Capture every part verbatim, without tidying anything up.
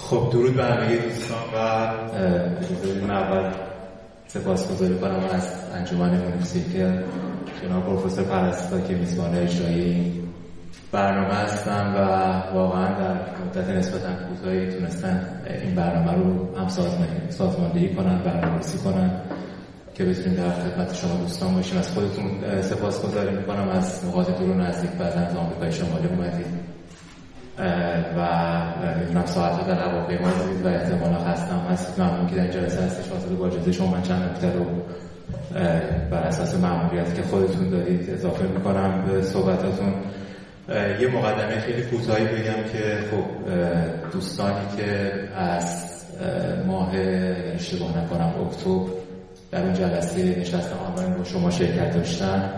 خب درود بر همه دوستان و اجازه بدید اول سپاسگزاری کنم از انجمن موسیقی جناب پروفسور پرستار که میزبان اجرایی برنامه هستن و واقعا در مدت نسبتا کوتاهی تونستن این برنامه رو هم سازماندهی کنن، برنامه‌ریزی کنن که بتونیم در خدمت شما دوستان باشیم. از خودتون سپاسگزاری میکنم، از نقاط دور و نزدیک بعضا تا آمریکای شمالی اومدید و میدونم ساعت‌ها در هواپیما بودید و احتمالا خسته‌ام هستید. ممنون که در این جلسه هستید. شاید با اجازه شما من چند نکته رو بر اساس مأموریت که خودتون دارید اضافه میکنم به صحبتاتون. یه مقدمه خیلی کوتاهی بگم که خب دوستانی که از ماه اشتباه نکنم اکتبر در اون جلسه نشست آنلاین با شما شرکت داشتن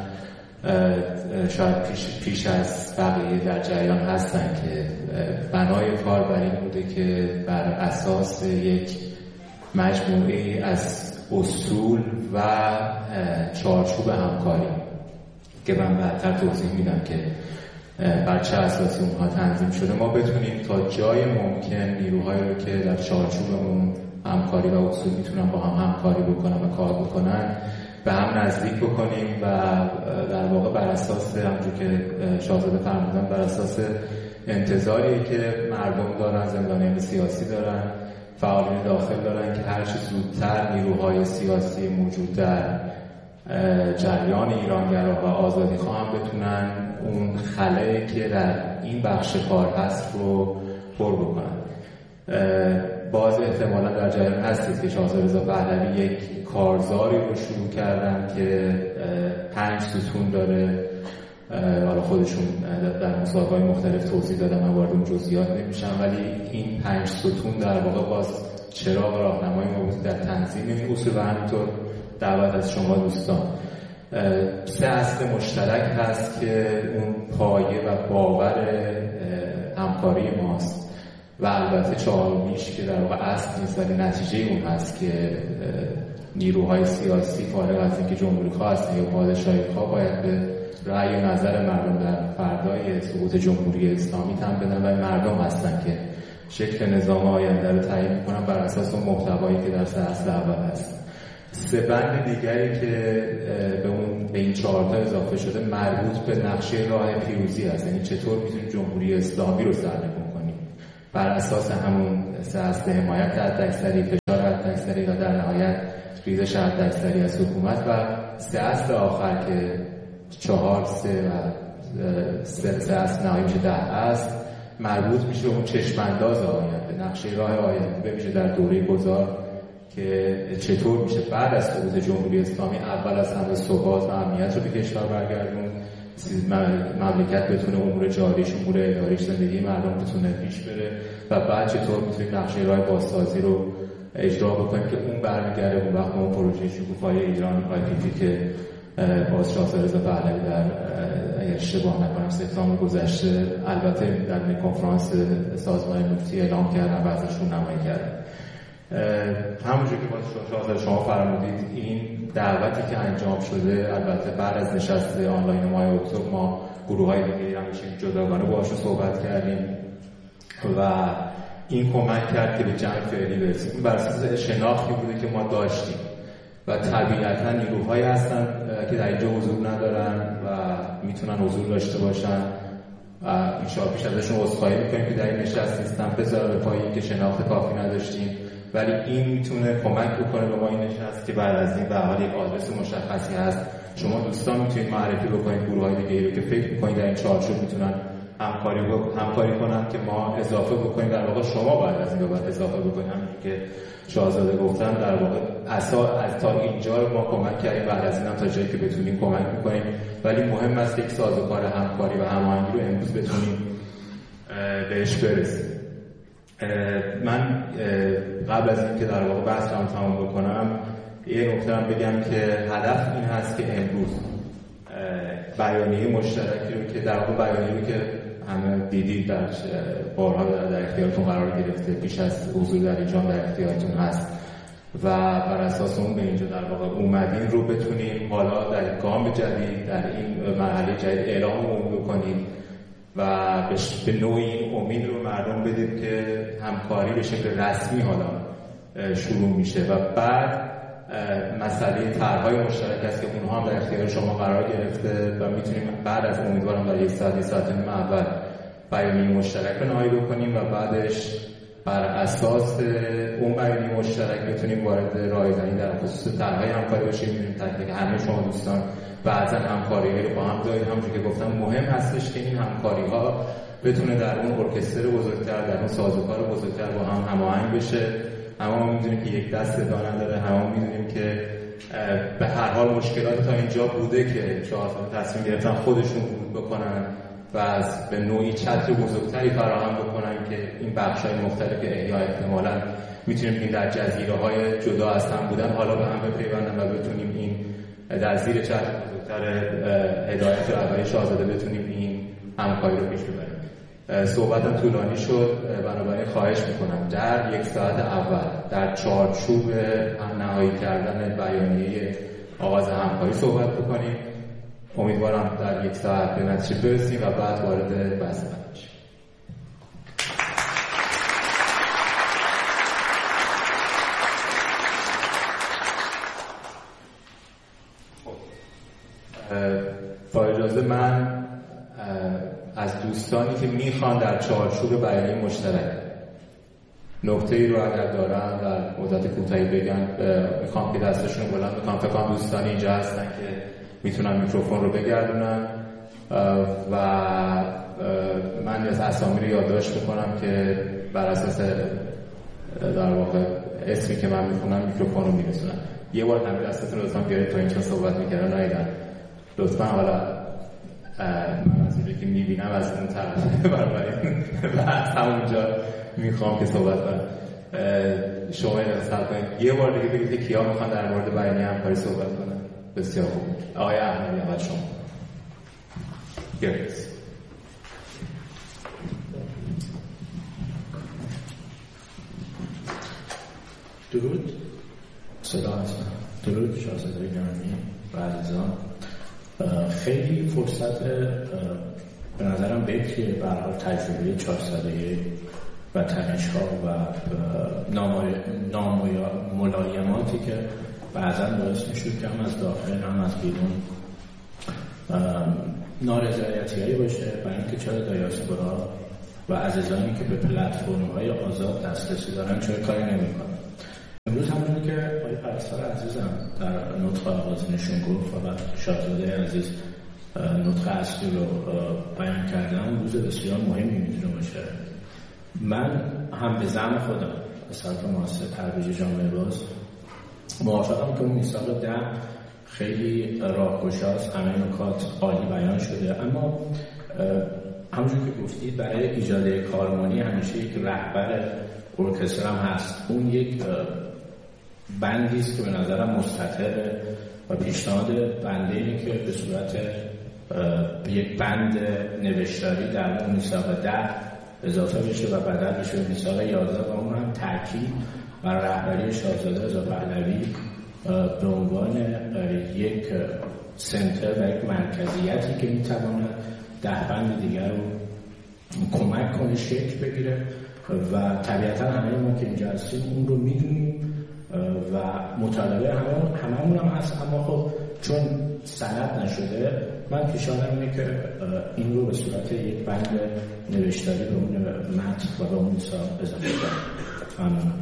شاید پیش, پیش از بقیه در جریان هستن که بنای کار بر این بوده که بر اساس یک مجموعه از اصول و چارچوب همکاری که من بعدتر توضیح میدم که بر چه اساسی اونها تنظیم شده ما بتونیم تا جای ممکن نیروهایی رو که در چارچوب اون همکاری و اصول میتونن با هم همکاری بکنن و کار بکنن به هم نزدیک بکنیم و در واقع بر اساس همونجور که شاهزاده فرمودن بر اساس انتظاری که مردم دارن، زندانیان سیاسی دارن، فعالین داخل دارن که هر چه زودتر نیروهای سیاسی موجود در جریان ایرانگرا و آزادی خواهم بتونن اون خلایی که در این بخش کار هست رو پر بکنن. باز احتمالا در جریان هستید که شاهزاده رضا پهلوی یک کارزاری رو شروع کردن که پنج ستون داره. حالا خودشون در مصاحبه‌های مختلف توضیح دادن، من وارد اون جزئیات نمیشم، ولی این پنج ستون در واقع باز چراغ راهنمای ما بود در تنظیم این اصول و همینطور دعوت از شما دوستان. سه اصل مشترک هست که اون پایه و باور همکاری ماست و البته چهارمیش که در واقع اصل نیست ولی نتیجه اون هست که نیروهای سیاسی فارغ از اینکه جمهوری خواه هستن یا پادشاهی خواه باید به رأی و نظر مردم در فردای سقوط جمهوری اسلامی تن بدن و مردم هستن که شکل نظام آینده رو تعیین میکنن بر اساس اون محتوایی که در سه اصل اول هست. سه بند دیگری که به اون به این چهارتا اضافه شده مربوط به نقشه راه پیروزی هست، یعنی چطور میتونیم جمهوری اسلامی رو سرنگون کنیم بر اساس همون سه اصل حمایت حداکثری، فشار حداکثری و در نهایت ریزش حداکثری از حکومت و سه اصل آخر که چهار سه و سه, سه اصل نهایی میشه ده است مربوط میشه به اون چشمانداز آینده، نقشه راه آینده میشه در دوره گذار که چطور میشه بعد از سقوط جمهوری اسلامی اول از همه ثبات و امنیت رو به کشور برگردون، مملکت بتونه امور جاریش، امور اداریش، زندگی مردم بتونه پیش بره و بعد چطور میتونیم نقشه راه بازسازی رو اجرا بکنیم که اون برمیگرده اون وقت اون پروژه شکوفای ایران آی پی پی که باز شاهزاده رضا پهلوی در اگر اشتباه نکنم سپتامبر گذشته البته در کنفرانس سازمان مفتی اعلام کردن و ازشون نمایی کردن. همونجور که باز شاهزاده شما فرمودید این دعوتی که انجام شده البته بعد از نشست آنلاین ماه اکتبر ما گروه‌های دیگه هم میشیم جداگانه باهاشون صحبت کردیم و این کمک کرد که به جمع فعلی برسیم. بر اساس شناختی بوده که ما داشتیم و طبیعتا نیروهایی هستن که در اینجا حضور ندارن و میتونن حضور داشته باشن و انشاءالله پیش ازشون عذرخواهی میکنیم که در این نشست نیستن بذاره به پایی که شناخت کافی نداشتیم، ولی این میتونه کمک بکنه به ما این نشست که بعد از این به حال یک آدرس مشخصی هست شما دوستان میتونید معرفی بکنید گروه‌های دیگه‌ای رو که فکر میکنید در این چارچوب میتونن همکاری همکاری کنن که ما اضافه بکنیم. در واقع شما بعد از این بعد اضافه بکنید، همین که شاهزاده گفتن در واقع اساس از تا اینجا ما کمک کردیم، بعد از اینم تا جایی که بتونیم کمک میکنیم، ولی مهم است یک سازوکار همکاری و هماهنگی رو امروز بتونیم بهش برسیم. من قبل از اینکه در واقع بحث رو تمام بکنم یه نکته هم بگم که هدف این هست که امروز بیانیه مشترکی رو که در واقع بیانیه رو که همه دیدید در بارها در اختیارتون قرار گرفته پیش از حضور در اینجا در اختیارتون هست و بر اساس اون به اینجا در واقع اومدین رو بتونیم حالا در گام جدید در این مرحله جدید اعلام عمومی بکنیم و به نوعی امید رو مردم بدید که همکاری به شکل رسمی حالا شروع میشه و بعد مسئله طرح‌های مشترک است که اونها هم در اختیار شما قرار گرفته و میتونیم بعد از امیدوارم در یک ساعت یک ساعت نیم اول بیانیه مشترک رو نهایی بکنیم و بعدش بر اساس اون بیانیه مشترک بتونیم وارد رایزنی در خصوص طرح‌های همکاری بشیم. می‌بینیم تکنیک همه شما دوستان بعضا همکاری‌های رو با هم دارید. همونجوری که گفتم مهم هستش که این همکاری‌ها بتونه در اون ارکستر بزرگتر، در اون سازوکار بزرگتر با هم هماهنگ بشه. همه می‌دونیم که یک دست دانه داره، همه می‌دونیم که به هر حال مشکلات تا اینجا بوده که چهار سال تصمیم گرفتن خودشون ورود بکنن و از به نوعی چتر بزرگتری فراهم بکنن که این بخش‌های مختلف احیا احتمالاً میتونیم این در جزیره‌های جدا از هم بودن حالا به هم بپیوندن و بتونیم این در زیر چتر بزرگتر هدایت رهبری شاهزاده بتونیم این همکاری رو پیش ببریم. صحبتم طولانی شد، بنابراین خواهش میکنم در یک ساعت اول در چارچوب نهایی کردن بیانیه آغاز همکاری صحبت بکنیم. امیدوارم در یک ساعت به نتیجه برسیم و بعد وارد بحث بشیم. با اجازه من از دوستانی که میخوان در چارچوب بیانیه مشترک نکته ای رو اگر دارن در مدت کوتاهی بگن، میخوام که دستشون رو بلند بکنم. فکر کنم دوستانی اینجا هستن که میتونن میکروفون رو بگردونن و من از اسامی رو یادداشت بکنم که بر اساس در واقع اسمی که من میخونم میکروفون رو میرسونم. یه بار همین دستتون رو لطفا بیارید تا اینجا صحبت میکردن نایدن لطفا. حالا من از اونجایی که میبینم از اون طرف بنابراین بعد همونجا میخوام که صحبت کنم. شما این اصحاب کنید یه بار دیگه بگید که کیا میخوان در مورد بیانیه همکاری صحبت کنن. بسیار خوب. آقای احمدی اول شما. گرد درود. صدا هستم. درود شاهزاده گرامی و عزیزان. خیلی فرصت به نظرم بکریه به هر حال تجربه چهار ساله و تنش‌ها و ناملایماتی که بعضا باعث میشود که هم از داخل هم از بیرون نارضایتی‌هایی باشه برای اینکه چرا دیاسپورا و عزیزانی که به پلتفرم‌های آزاد دسترسی دارن چرا کاری نمی‌کنن. امروز همونی که آقای پرستار عزیزم در نطق آغاز نشون گفت و بعد شاهزاده عزیز نطق اصلی رو بیان کردن، روز بسیار مهمی میتونه باشه. من هم به زعم خودم به صرف مؤسسه ترویج جامعه باز موافقم که اون میثاق ده خیلی راهگشاست، همه نکات عالی بیان شده، اما همونجور که گفتید برای ایجاد کارمانی همیشه یک رهبر ارکستر هم هست. اون یک بندی است که به نظرم مستطره و پیشنهاد بنده اینه که به صورت یک بند نوشتاری در اون میثاق ده اضافه بشه و بدل بشه به میثاق یازده و اون هم تاکید بر رهبری شاهزاده رضا پهلوی به عنوان یک سنتر و یک مرکزیتی که میتواند ده بند دیگر رو کمک کنه شکل بگیره و طبیعتا همه ما که اینجا هستیم اون رو میدونیم و مطالبه همه هممون هم هست، اما خب چون سند نشده من پیشنهادم اینه که این رو به صورت یک بند نوشتاری به اون متن و به اون میثاق اضافه کنم. ممنون.